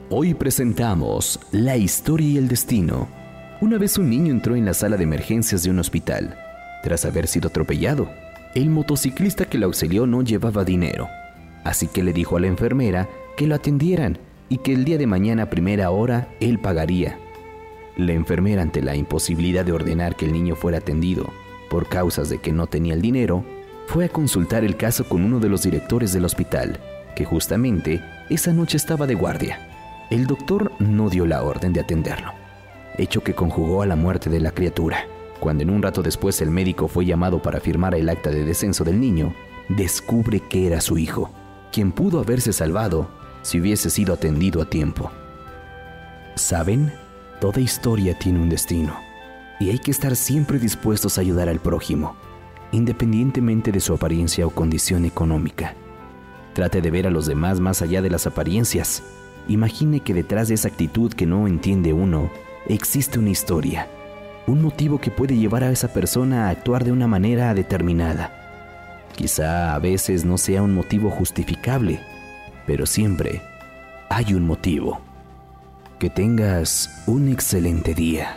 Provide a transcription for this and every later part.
Hoy presentamos La historia y el destino. Una vez un niño entró en la sala de emergencias de un hospital, tras haber sido atropellado. El motociclista que lo auxilió no llevaba dinero, así que le dijo a la enfermera que lo atendieran y que el día de mañana a primera hora él pagaría. La enfermera, ante la imposibilidad de ordenar que el niño fuera atendido por causas de que no tenía el dinero, fue a consultar el caso con uno de los directores del hospital, que justamente esa noche estaba de guardia. El doctor no dio la orden de atenderlo, hecho que conjugó a la muerte de la criatura. Cuando en un rato después el médico fue llamado para firmar el acta de descenso del niño, descubre que era su hijo, quien pudo haberse salvado si hubiese sido atendido a tiempo. ¿Saben? Toda historia tiene un destino, y hay que estar siempre dispuestos a ayudar al prójimo, independientemente de su apariencia o condición económica. Trate de ver a los demás más allá de las apariencias. Imagine que detrás de esa actitud que no entiende uno, existe una historia, un motivo que puede llevar a esa persona a actuar de una manera determinada. Quizá a veces no sea un motivo justificable, pero siempre hay un motivo. Que tengas un excelente día.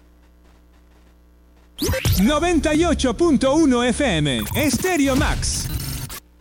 ¡98.1 FM! Estéreo Max.